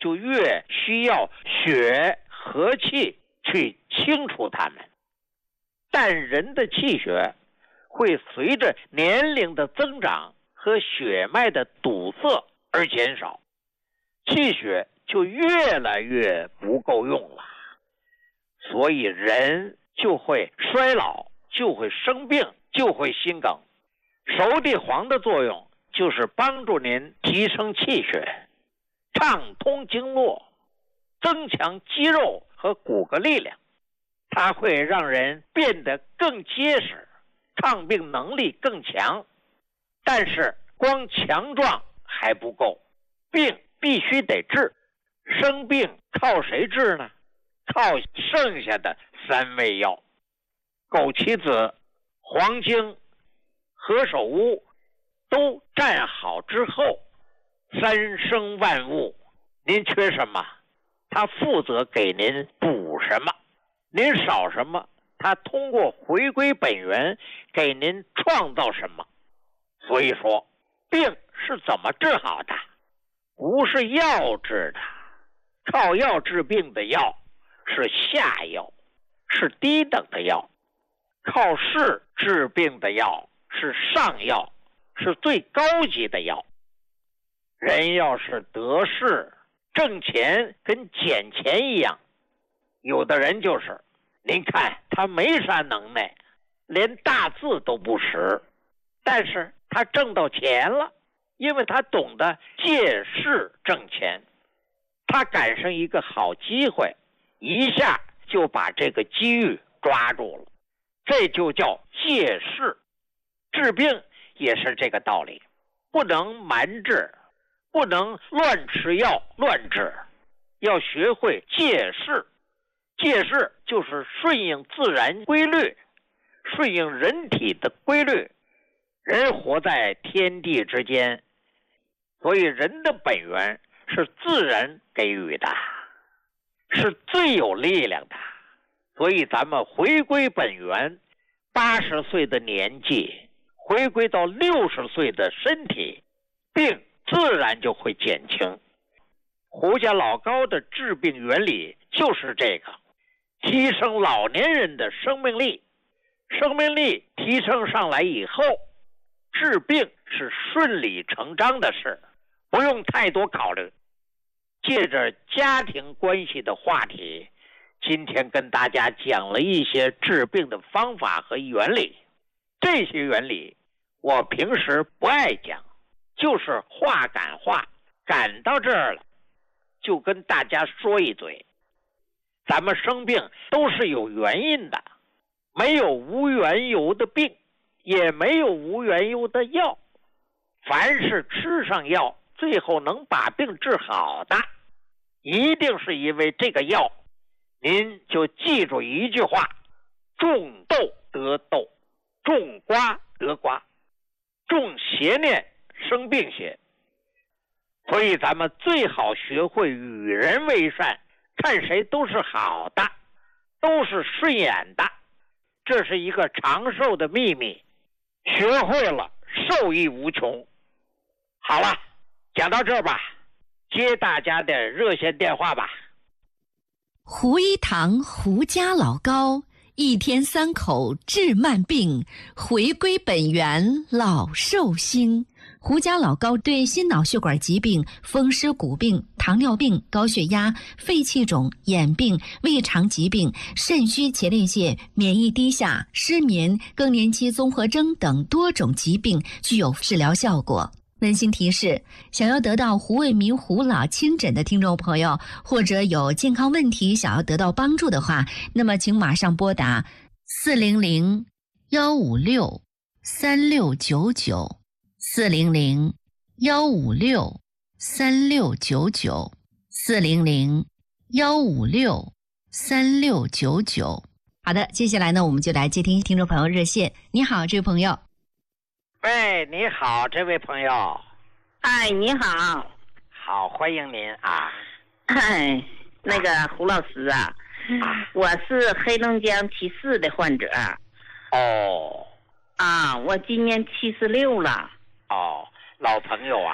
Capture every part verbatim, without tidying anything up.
就越需要血和气去清除它们。但人的气血会随着年龄的增长和血脉的堵塞而减少，气血就越来越不够用了，所以人就会衰老，就会生病，就会心梗。熟地黄的作用就是帮助您提升气血，畅通经络，增强肌肉和骨骼力量，它会让人变得更结实，抗病能力更强。但是光强壮还不够，病必须得治。生病靠谁治呢？靠剩下的三味药：枸杞子、黄精、何首乌都站好之后，三生万物，您缺什么，它负责给您补什么；您少什么，它通过回归本源给您创造什么。所以说，病是怎么治好的？不是药治的，靠药治病的药是下药，是低等的药；靠势治病的药是上药，是最高级的药。人要是得势挣钱跟捡钱一样，有的人就是您看他没啥能耐，连大字都不识，但是他挣到钱了，因为他懂得借势挣钱。他赶上一个好机会，一下就把这个机遇抓住了，这就叫借势。治病也是这个道理，不能瞒治，不能乱吃药乱治，要学会借势。借势就是顺应自然规律，顺应人体的规律。人活在天地之间，所以人的本源是自然给予的，是最有力量的。所以咱们回归本源，八十岁的年纪回归到六十岁的身体，病自然就会减轻。胡家老高的治病原理就是这个，提升老年人的生命力。生命力提升上来以后，治病是顺理成章的事，不用太多考虑。借着家庭关系的话题，今天跟大家讲了一些治病的方法和原理。这些原理我平时不爱讲，就是话赶话，赶到这儿了就跟大家说一嘴。咱们生病都是有原因的，没有无缘由的病，也没有无缘由的药。凡是吃上药最后能把病治好的，一定是因为这个药。您就记住一句话：种豆得豆，种瓜得瓜，种邪念生病邪。所以咱们最好学会与人为善，看谁都是好的，都是顺眼的，这是一个长寿的秘密，学会了受益无穷。好了，讲到这儿吧，接大家的热线电话吧。 胡一堂胡家老高，一天三口治慢病，回归本源老寿星。胡家老高对心脑血管疾病、风湿骨病、糖尿病、高血压、肺气肿、眼病、胃肠疾病、肾虚前列腺、免疫低下、失眠、更年期综合征等多种疾病具有治疗效果。温馨提示：想要得到胡卫民胡老亲诊的听众朋友，或者有健康问题想要得到帮助的话，那么请马上拨打四零零幺五六三六九九四零零幺五六三六九九四零零幺五六三六九九。好的，接下来呢，我们就来接听听众朋友热线。你好，这位朋友。 喂，你好，这位朋友。 哎，你好。 好，欢迎您啊。 哎，那个胡老师啊，啊我是黑龙江七四的患者。 哦。 啊，我今年七十六了。 哦，老朋友啊。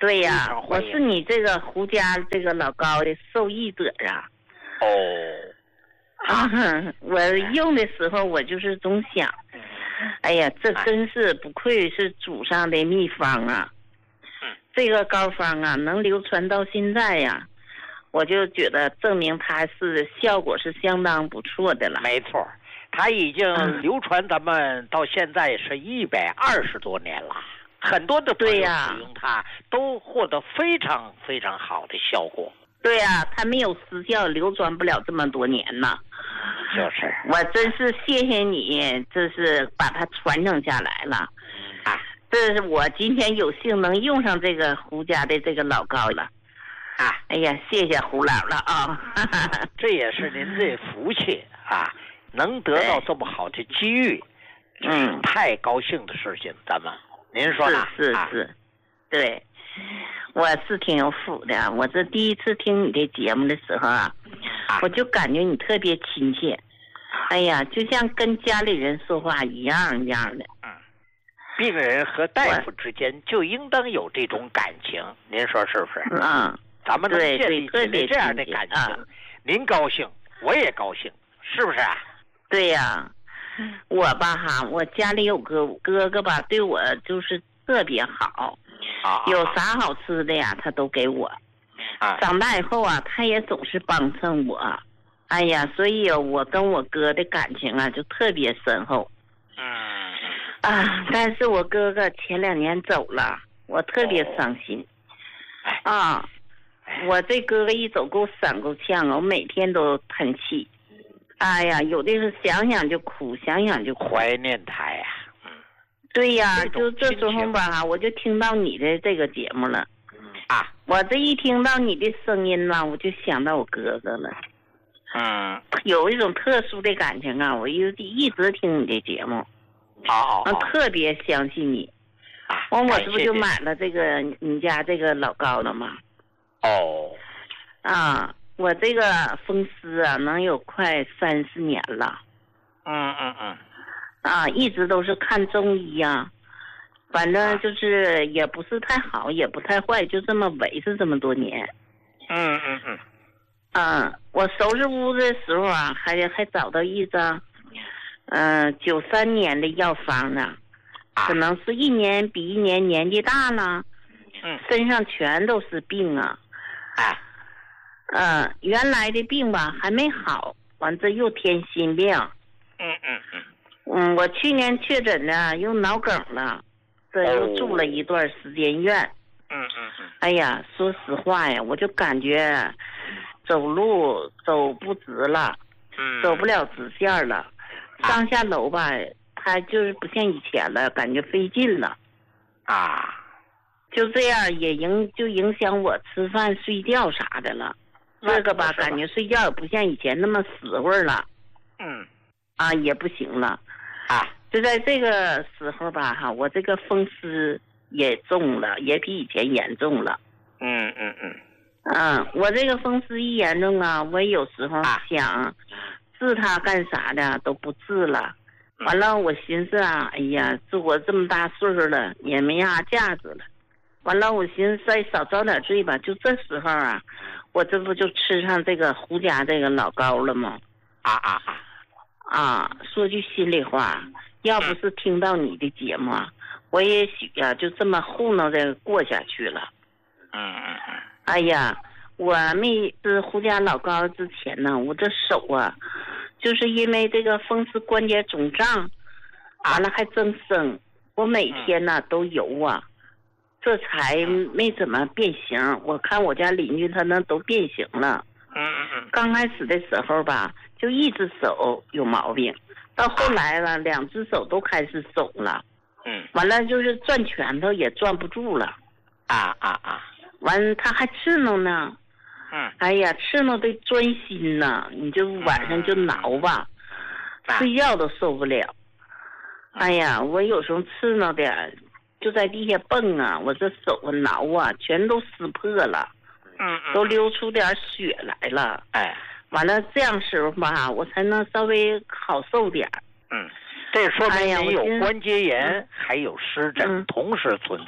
对呀，我是你这个胡家这个老高的受益者啊。 哦。 啊，我用的时候我就是总想，哎呀，这真是不愧是祖上的秘方啊！这个膏方啊，能流传到现在呀、啊，我就觉得证明它是效果是相当不错的了。 没错，它已经流传咱们到现在是一百二十多年了，很多的朋友使用它都获得非常非常好的效果。 对呀、啊，它没有失效，流传不了这么多年呢。 就是， 我真是谢谢你，这是把它传承下来了。 啊， 这是我今天有幸能用上这个胡家的这个老膏了。 啊， 哎呀，谢谢胡老了啊！ 这也是您的福气啊，能得到这么好的机遇，嗯，太高兴的事情。咱们，您说呢？ 是是是，啊、对。我是挺有福的，我这第一次听你的节目的时候啊，我就感觉你特别亲切，哎呀，就像跟家里人说话一样一样的。 嗯，病人和大夫之间就应当有这种感情，您说是不是？ 嗯， 咱们能建立起来这样的感情， 啊、 您高兴，我也高兴，是不是啊？ 对呀、啊，我吧哈，我家里有个哥哥吧，对我就是特别好。有啥好吃的呀，他都给我。长大以后啊，他也总是帮衬我。哎呀，所以我跟我哥的感情啊，就特别深厚。 嗯。 啊，但是我哥哥前两年走了，我特别伤心。啊，我这哥哥一走给我闪够呛啊，我每天都叹气。哎呀，有的是想想就哭，想想就哭。 怀念他呀。 对呀，就这时候吧，我就听到你的这个节目了。 啊， 我这一听到你的声音呢，我就想到我哥哥了。 嗯， 有一种特殊的感情啊，我一一直听你的节目。 好、哦， 特别相信你。 啊， 完我这不就买了这个你家这个老膏了吗？ 哦。 啊，我这个风湿啊，能有快三十年了。 嗯嗯嗯。 啊，一直都是看中医呀、啊，反正就是也不是太好，也不太坏，就这么维持这么多年。 嗯嗯嗯。 嗯，我收拾屋子的时候啊，还还找到一张，嗯，九三年的药方呢，可能是一年比一年年纪大了， 嗯， 身上全都是病啊。 啊。 嗯，原来的病吧还没好，完这又添新病。 嗯嗯嗯。 嗯，我去年确诊的又脑梗了，这又住了一段时间院。 嗯嗯嗯。 哎呀，说实话呀，我就感觉走路走不直了， 嗯， 走不了直线了，上下楼吧，它就是不像以前了，感觉费劲了。 啊， 就这样也影就影响我吃饭睡觉啥的了。这个吧，感觉睡觉也不像以前那么死会儿了。 嗯。 啊，也不行了。 啊， 就在这个时候吧，哈，我这个风湿也重了，也比以前严重了。 嗯嗯嗯。 嗯，我这个风湿一严重啊，我有时候想治它干啥的都不治了。完了，我寻思啊，哎呀，这我这么大岁数了，也没啥价值了。完了，我寻思再少遭点罪吧。就这时候啊，我这不就吃上这个胡家这个老膏了吗？ 啊啊啊！ 啊，说句心里话，要不是听到你的节目啊，我也许啊就这么糊弄着过下去了。 嗯嗯嗯。 哎呀，我没吃胡家老膏之前呢，我这手啊，就是因为这个风湿关节肿胀，完了还增生，我每天呢都游啊，这才没怎么变形。我看我家邻居他那都变形了。 嗯嗯嗯。 刚开始的时候吧，就一只手有毛病，到后来了，两只手都开始肿了。 嗯。 完了就是攥拳头也攥不住了。 啊啊啊！ 完他还刺挠呢。 嗯。 哎呀，刺挠的钻心呐，你就晚上就挠吧， 嗯、 睡觉都受不了。哎呀，我有时候刺挠的就在地下蹦啊，我这手啊挠啊，全都撕破了。 嗯嗯。 都流出点血来了。 哎。 完了，这样时候吧，我才能稍微好受点。 嗯，这说明你有关节炎， 哎、 还有湿疹、嗯、同时存在。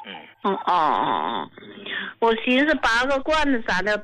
嗯。 哦哦哦哦，我寻思拔个罐子啥的，